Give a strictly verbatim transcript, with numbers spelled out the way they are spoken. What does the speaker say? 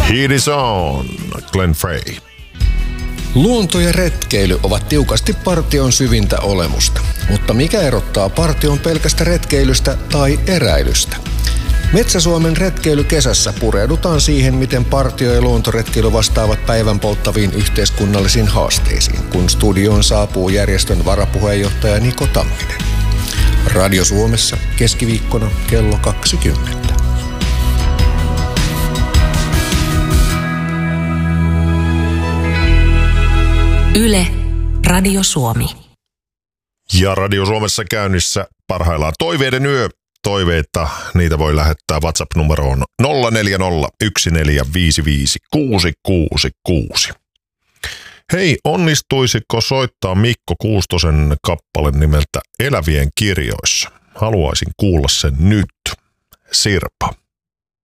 Heat is on, Glenn Frey. Luonto ja retkeily ovat tiukasti partion syvintä olemusta. Mutta mikä erottaa partion pelkästä retkeilystä tai eräilystä? Metsä-Suomen retkeilykesässä pureudutaan siihen, miten partio- ja luontoretkeily vastaavat päivän polttaviin yhteiskunnallisiin haasteisiin, kun studioon saapuu järjestön varapuheenjohtaja Niko Tamminen. Radio Suomessa keskiviikkona kello kaksikymmentä. Yle, Radio Suomi. Ja Radio Suomessa käynnissä parhaillaan Toiveiden yö. Toiveita, niitä voi lähettää WhatsApp-numeroon nolla neljä nolla yksi neljä viisi viisi kuusi kuusi kuusi. Hei, onnistuisiko soittaa Mikko Kuustosen kappale nimeltä Elävien kirjoissa? Haluaisin kuulla sen nyt. Sirpa.